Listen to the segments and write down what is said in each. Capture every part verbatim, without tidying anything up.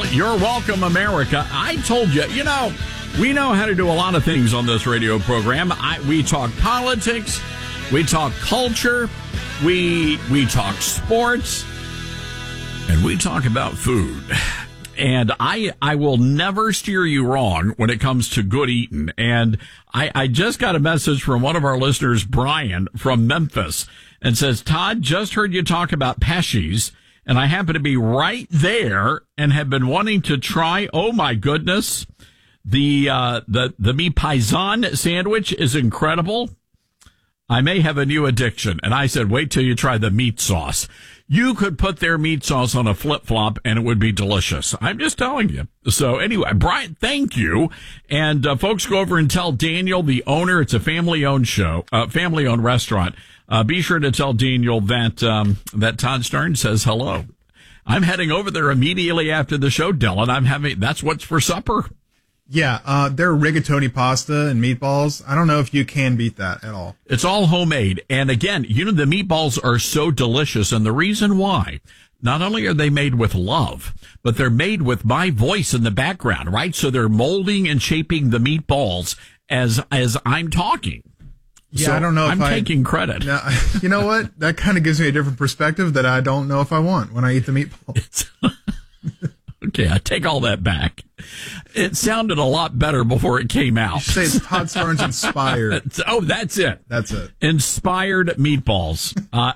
You're welcome, America. I told you, you know, we know how to do a lot of things on this radio program. I, we talk politics, we talk culture, we we talk sports, and we talk about food. And I I will never steer you wrong when it comes to good eating. And I, I just got a message from one of our listeners, Brian, from Memphis, and says, Todd, just heard you talk about Pesci's. And I happen to be right there and have been wanting to try. Oh, my goodness. The uh, the the Mi Paisan sandwich is incredible. I may have a new addiction. And I said, wait till you try the meat sauce. You could put their meat sauce on a flip-flop and it would be delicious. I'm just telling you. So anyway, Brian, thank you. And uh, folks, go over and tell Daniel, the owner. It's a family-owned show, uh, family-owned restaurant. Uh, be sure to tell Daniel that um, that Todd Starnes says hello. I'm heading over there immediately after the show, Dylan. I'm having that's what's for supper. Yeah, uh, their rigatoni pasta and meatballs. I don't know if you can beat that at all. It's all homemade. And again, you know, the meatballs are so delicious. And the reason why, not only are they made with love, but they're made with my voice in the background, right? So they're molding and shaping the meatballs as as I'm talking. Yeah, so I don't know if I'm I, taking credit. Now, you know what? That kind of gives me a different perspective that I don't know if I want when I eat the meatballs. Okay, I take all that back. It sounded a lot better before it came out. You should say it's Todd Starnes inspired. Oh, that's it. That's it. Inspired meatballs. Uh,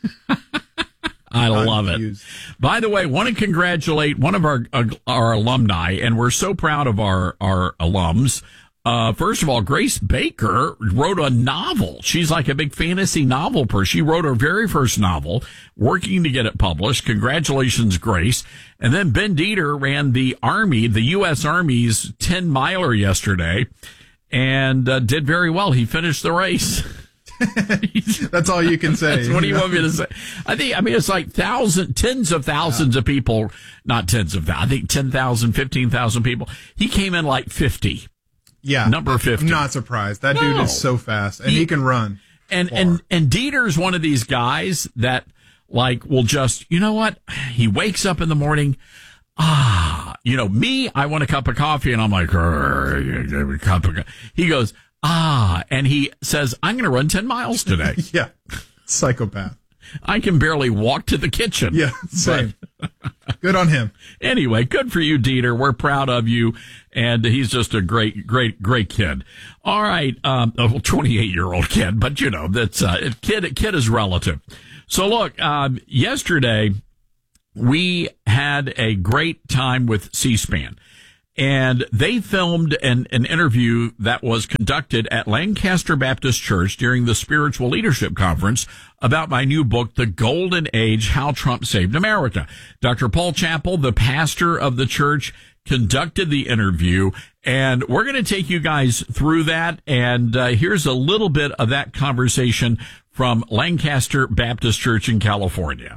I love it. By the way, want to congratulate one of our uh, our alumni, and we're so proud of our, our alums. Uh, first of all, Grace Baker wrote a novel. She's like a big fantasy novel person. She wrote her very first novel, working to get it published. Congratulations, Grace. And then Ben Dieter ran the Army, the U S Army's ten miler yesterday, and uh, did very well. He finished the race. That's all you can say. That's what do you want me to say? I think, I mean, it's like thousands, tens of thousands yeah. of people, not tens of thousands, I think ten thousand, fifteen thousand people. He came in like fifty. Yeah. Number fifty. I'm not surprised. That no. dude is so fast, and he, he can run. And, far. and, and Dieter's one of these guys that, like, will just, you know what? He wakes up in the morning. Ah, you know, me, I want a cup of coffee, and I'm like, a cup of coffee. He goes, ah, and he says, I'm going to run ten miles today. Yeah. Psychopath. I can barely walk to the kitchen. Yeah, same. Good on him. Anyway, good for you, Dieter. We're proud of you. And he's just a great, great, great kid. All right. Um, a twenty-eight year old kid, but you know, that's, uh, kid, kid is relative. So look, um, yesterday we had a great time with C-SPAN. And they filmed an, an interview that was conducted at Lancaster Baptist Church during the Spiritual Leadership Conference about my new book, The Golden Age, How Trump Saved America. Doctor Paul Chappell, the pastor of the church, conducted the interview, and we're going to take you guys through that. And uh, here's a little bit of that conversation from Lancaster Baptist Church in California.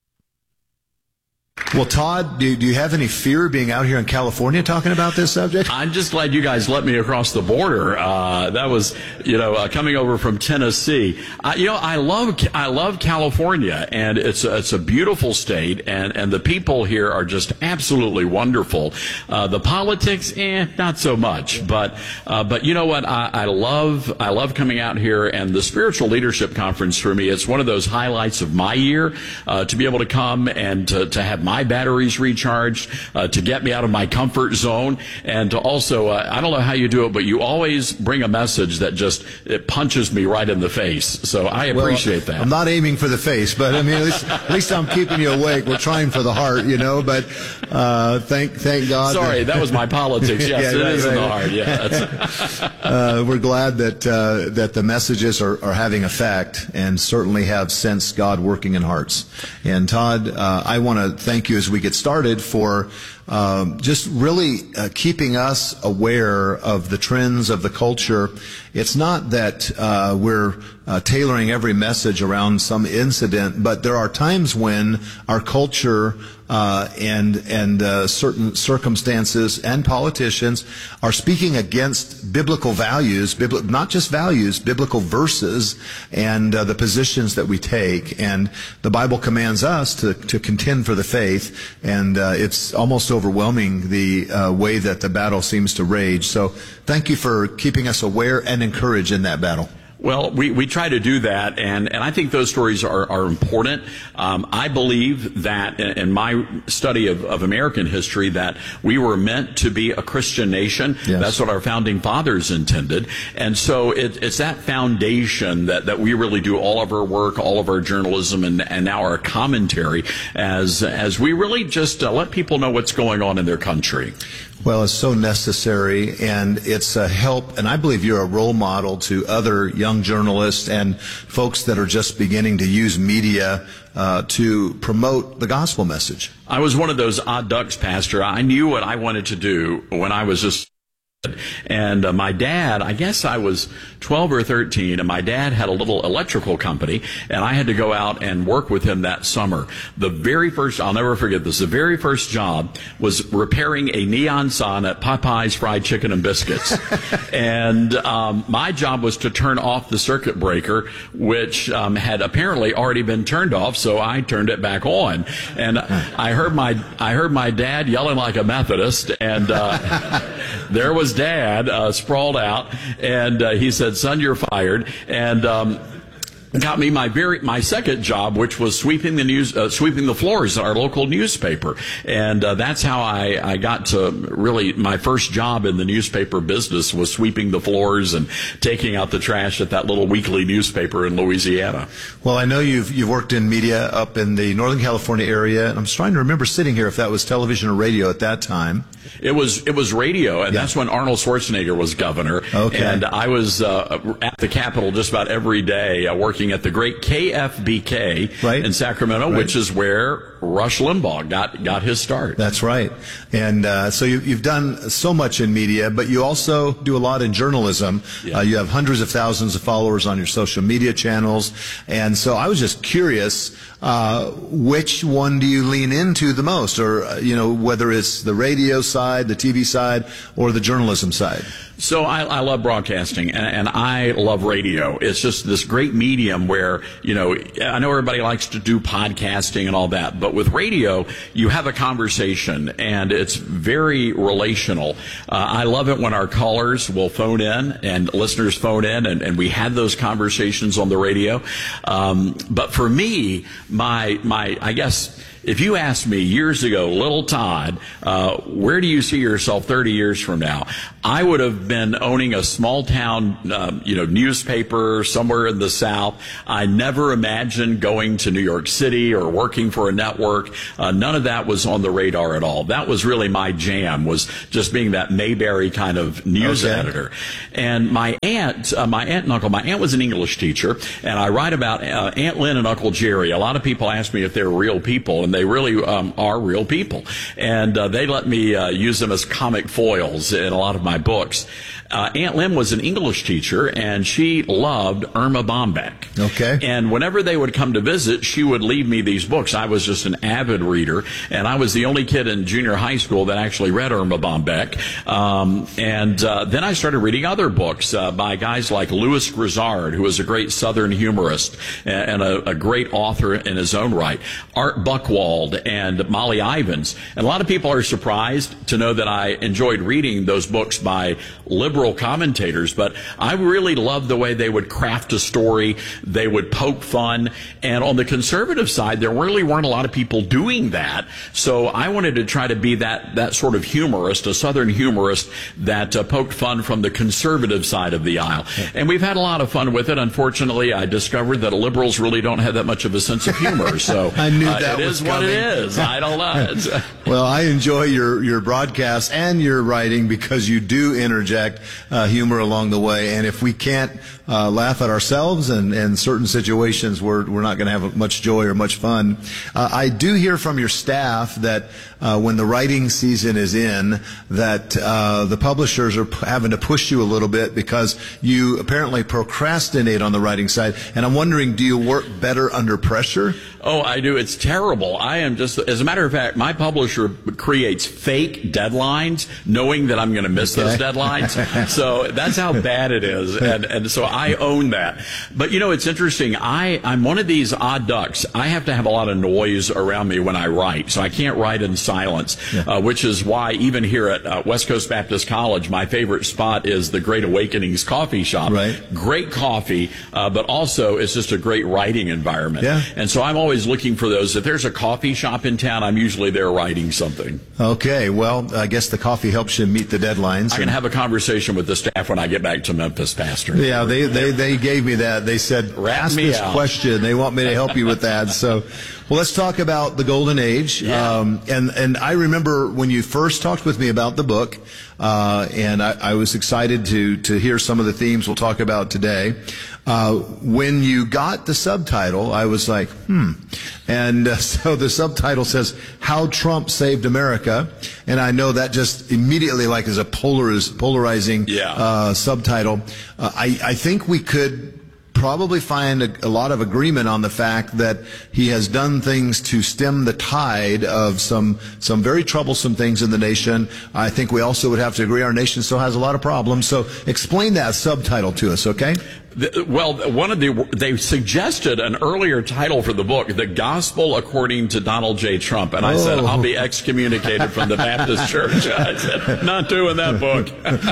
Well, Todd, do, do you have any fear being out here in California talking about this subject? I'm just glad you guys let me across the border. Uh, that was, you know, uh, coming over from Tennessee. I, you know, I love, I love California, and it's a, it's a beautiful state, and, and the people here are just absolutely wonderful. Uh, the politics, eh, not so much, but, uh, but you know what? I, I love, I love coming out here, and the Spiritual Leadership Conference for me, it's one of those highlights of my year, uh, to be able to come and to, to have my batteries recharged, uh, to get me out of my comfort zone, and to also, uh, I don't know how you do it, but you always bring a message that just, it punches me right in the face. So I appreciate well, that. I'm not aiming for the face, but I mean, at least, at least I'm keeping you awake. We're trying for the heart, you know, but, uh, thank, thank God. Sorry, that, that was my politics. Yes, yeah, it right, is right, in the heart. Yeah. That's uh, we're glad that, uh, that the messages are, are having effect, and certainly have sensed God working in hearts. And Todd, uh, I want to thank you as we get started for um, just really uh, keeping us aware of the trends of the culture. It's not that uh, we're uh, tailoring every message around some incident, but there are times when our culture uh, and and uh, certain circumstances and politicians are speaking against biblical values, bibli- not just values, biblical verses, and uh, the positions that we take. And the Bible commands us to to contend for the faith, and uh, it's almost overwhelming the uh, way that the battle seems to rage. So thank you for keeping us aware and encouraged in that battle. Well, we, we try to do that, and, and I think those stories are, are important. Um, I believe that in, in my study of, of American history that we were meant to be a Christian nation. Yes. That's what our founding fathers intended. And so it, it's that foundation that, that we really do all of our work, all of our journalism, and, and now our commentary as, as we really just uh, let people know what's going on in their country. Well, it's so necessary, and it's a help, and I believe you're a role model to other young journalists and folks that are just beginning to use media uh, to promote the gospel message. I was one of those odd ducks, Pastor. I knew what I wanted to do when I was just and uh, my dad, I guess I was twelve or thirteen, and my dad had a little electrical company, and I had to go out and work with him that summer. The very first, I'll never forget this, the very first job was repairing a neon sign at Popeye's Fried Chicken and Biscuits. and um, my job was to turn off the circuit breaker, which um, had apparently already been turned off, so I turned it back on. And I heard my, I heard my dad yelling like a Methodist, and uh, there was Dad uh, sprawled out, and uh, he said, "Son, you're fired." And um, got me my very my second job, which was sweeping the news, uh, sweeping the floors at our local newspaper, and uh, that's how I, I got to really my first job in the newspaper business was sweeping the floors and taking out the trash at that little weekly newspaper in Louisiana. Well, I know you've you've worked in media up in the Northern California area, and I'm just trying to remember sitting here if that was television or radio at that time. It was it was radio, and yeah. That's when Arnold Schwarzenegger was governor. Okay. And I was uh, at the Capitol just about every day, uh, working at the great K F B K right. in Sacramento, right. which is where Rush Limbaugh got got his start. That's right. And uh, so you, you've done so much in media, but you also do a lot in journalism. Yeah. Uh, you have hundreds of thousands of followers on your social media channels, and so I was just curious. Uh, which one do you lean into the most, or uh, you know, whether it's the radio side, the T V side, or the journalism side? So I, I love broadcasting, and, and I love radio. It's just this great medium where, you know, I know everybody likes to do podcasting and all that, but with radio, you have a conversation, and it's very relational. Uh, I love it when our callers will phone in and listeners phone in, and, and we had those conversations on the radio. Um, but for me, my my I guess. If you asked me years ago, little Todd, uh, where do you see yourself thirty years from now? I would have been owning a small town, uh, you know, newspaper somewhere in the South. I never imagined going to New York City or working for a network. Uh, none of that was on the radar at all. That was really my jam, was just being that Mayberry kind of news okay. editor. And my aunt, uh, my aunt and uncle, my aunt was an English teacher, and I write about uh, Aunt Lynn and Uncle Jerry. A lot of people ask me if they're real people, and they really um, are real people. And uh, they let me uh, use them as comic foils in a lot of my books. Uh, Aunt Lynn was an English teacher, and she loved Erma Bombeck. Okay. And whenever they would come to visit, she would leave me these books. I was just an avid reader, and I was the only kid in junior high school that actually read Erma Bombeck. Um, and uh, then I started reading other books uh, by guys like Louis Grizzard, who was a great Southern humorist and a, a great author in his own right, Art Buchwald, and Molly Ivins. And a lot of people are surprised to know that I enjoyed reading those books by liberal commentators, but I really loved the way they would craft a story. They would poke fun. And on the conservative side, there really weren't a lot of people doing that. So I wanted to try to be that, that sort of humorist, a Southern humorist that uh, poked fun from the conservative side of the aisle. And we've had a lot of fun with it. Unfortunately, I discovered that liberals really don't have that much of a sense of humor. So I knew uh, that it was is what coming. it is. I don't know. Well, I enjoy your, your broadcast and your writing because you do interject uh, humor along the way. And if we can't uh, laugh at ourselves and, and certain situations, we're, we're not going to have much joy or much fun. Uh, I do hear from your staff that uh, when the writing season is in, that uh, the publishers are p- having to push you a little bit because you apparently procrastinate on the writing side. And I'm wondering, do you work better under pressure? Oh, I do. It's terrible. I am just, as a matter of fact, my publisher creates fake deadlines knowing that I'm going to miss Okay. those deadlines. So that's how bad it is. And, and so I own that. But, you know, it's interesting. I, I'm one of these odd ducks. I have to have a lot of noise around me when I write. So I can't write in silence, Yeah. uh, which is why even here at uh, West Coast Baptist College, my favorite spot is the Great Awakenings Coffee Shop. Right. Great coffee, uh, but also it's just a great writing environment. Yeah. And so I'm always looking for those. If there's a coffee shop in town, I'm usually there writing something. Okay, well, I guess the coffee helps you meet the deadlines. I can have a conversation with the staff when I get back to Memphis, Pastor. Yeah, they, they, they gave me that. They said, Rat ask me this out. question. They want me to help you with that. So, well, let's talk about the Golden Age. Yeah. Um, and, and I remember when you first talked with me about the book, uh, and I, I was excited to, to hear some of the themes we'll talk about today. Uh, when you got the subtitle, I was like, hmm. And uh, so the subtitle says, How Trump Saved America. And I know that just immediately like is a polariz- polarizing Yeah. uh, subtitle. Uh, I, I think we could probably find a, a lot of agreement on the fact that he has done things to stem the tide of some some very troublesome things in the nation. I think we also would have to agree our nation still has a lot of problems. So explain that subtitle to us, okay? The- Well, one of the they suggested an earlier title for the book, "The Gospel According to Donald J. Trump," and I said, Oh. "I'll be excommunicated from the Baptist Church." I said, "Not doing that book."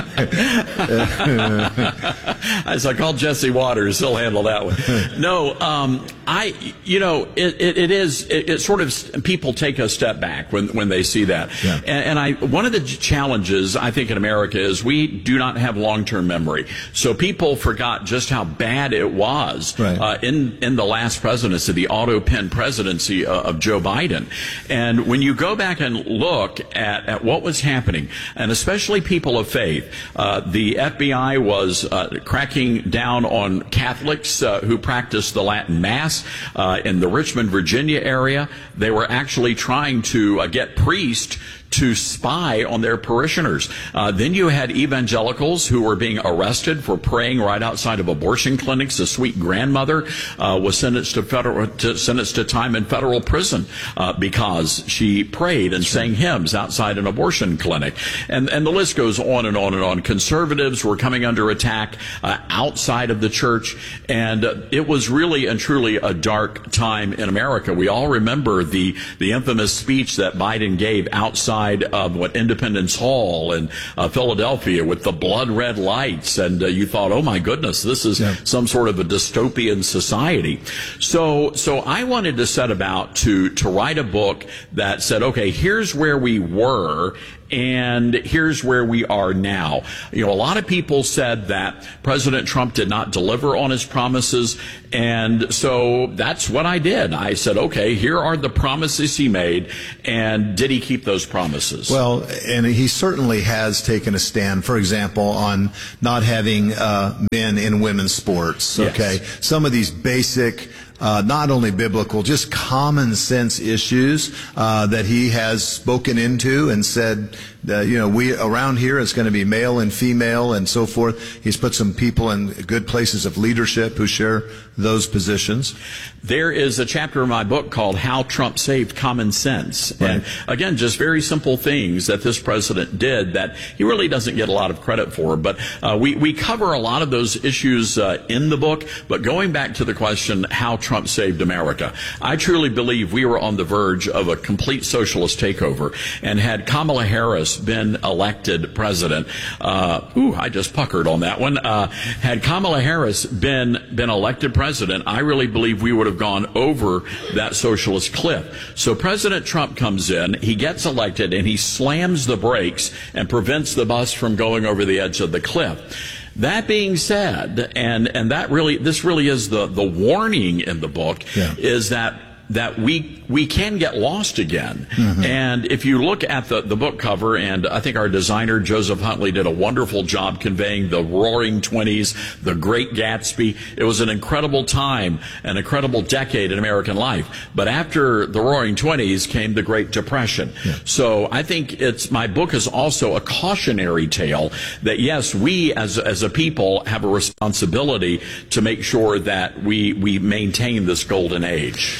I said, "I called Jesse Waters; he'll handle that one." No, um, I, you know, it, it, it is it, it sort of people take a step back when when they see that, Yeah. and, and I one of the challenges I think in America is we do not have long-term memory, so people forgot just how bad it was Right. uh, in in the last presidency, the auto pen presidency uh, of Joe Biden. And when you go back and look at, at what was happening, and especially people of faith, uh, the F B I was uh, cracking down on Catholics uh, who practiced the Latin Mass uh, in the Richmond, Virginia area. They were actually trying to uh, get priests to spy on their parishioners. Uh, then you had evangelicals who were being arrested for praying right outside of abortion clinics. A sweet grandmother uh, was sentenced to federal to, sentenced to time in federal prison uh, because she prayed and sang hymns outside an abortion clinic. And and the list goes on and on and on. Conservatives were coming under attack uh, outside of the church, and uh, it was really and truly a dark time in America. We all remember the the infamous speech that Biden gave outside of what Independence Hall in uh, Philadelphia with the blood red lights, and uh, you thought, oh my goodness, this is Yeah. some sort of a dystopian society. So, so I wanted to set about to to write a book that said, okay, here's where we were, and here's where we are now. You know, a lot of people said that President Trump did not deliver on his promises, and so that's what I did. I said, okay, here are the promises he made, and did he keep those promises? Well, and he certainly has taken a stand, for example, on not having uh, men in women's sports, Yes. okay? Some of these basic, uh, not only biblical, just common sense issues uh, that he has spoken into and said, uh, you know, we around here it's going to be male and female and so forth. He's put some people in good places of leadership who share those positions. There is a chapter in my book called How Trump Saved Common Sense. Right. And again, just very simple things that this president did that he really doesn't get a lot of credit for. But uh, we, we cover a lot of those issues uh, in the book. But going back to the question, how Trump saved America, I truly believe we were on the verge of a complete socialist takeover. And had Kamala Harris been elected president, uh, ooh, I just puckered on that one. Uh, had Kamala Harris been, been elected president, I really believe we would have gone over that socialist cliff. So President Trump comes in, he gets elected, and he slams the brakes and prevents the bus from going over the edge of the cliff. That being said, and, and that really, this really is the, the warning in the book, Yeah. is that that we we can get lost again. Mm-hmm. And if you look at the, the book cover, and I think our designer, Joseph Huntley, did a wonderful job conveying the Roaring Twenties, the Great Gatsby. It was an incredible time, an incredible decade in American life. But after the Roaring Twenties came the Great Depression. Yeah. So I think it's my book is also a cautionary tale that, yes, we as, as a people have a responsibility to make sure that we, we maintain this golden age.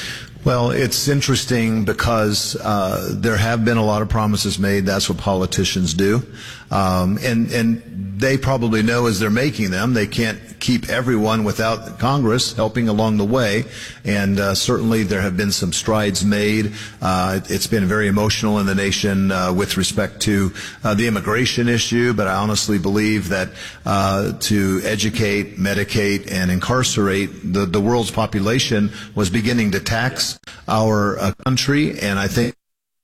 Well, it's interesting because uh, there have been a lot of promises made. That's what politicians do. Um, and, and they probably know as they're making them, they can't keep everyone without Congress helping along the way. And uh, certainly there have been some strides made. Uh, it's been very emotional in the nation uh, with respect to uh, the immigration issue, but I honestly believe that uh, to educate, medicate, and incarcerate the, the world's population was beginning to tax our uh, country, and I think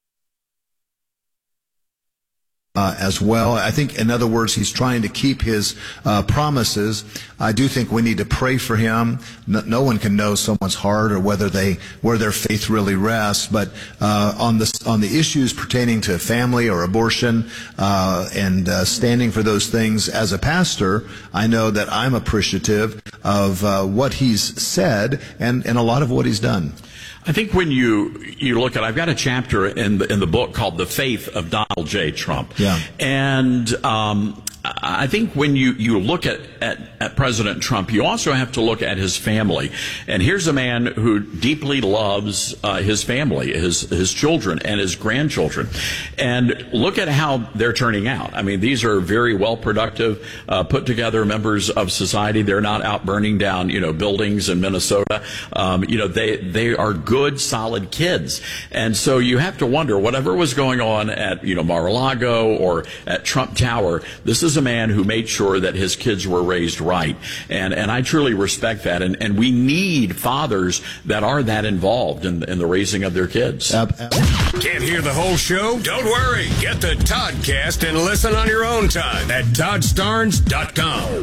Uh, as well. I think, in other words, he's trying to keep his uh, promises. I do think we need to pray for him. No, no one can know someone's heart or whether they where their faith really rests. But uh, on the on the issues pertaining to family or abortion uh, and uh, standing for those things, as a pastor, I know that I'm appreciative of uh, what he's said and and a lot of what he's done. I think when you you look at, I've got a chapter in the in the book called "The Faith of Donald J. Trump," yeah, and um, I think when you you look at, at at President Trump, you also have to look at his family. And here's a man who deeply loves uh, his family, his his children and his grandchildren. And look at how they're turning out. I mean, these are very well productive, uh, put together members of society. They're not out burning down, you know, buildings in Minnesota. Um, you know, they they are good, solid kids. And so you have to wonder, whatever was going on at, you know, Mar-a-Lago or at Trump Tower, this is a man who made sure that his kids were raised right. And and I truly respect that. And, and we need fathers that are that involved in, in the raising of their kids. Can't hear the whole show? Don't worry. Get the Toddcast and listen on your own time at Todd Starnes dot com.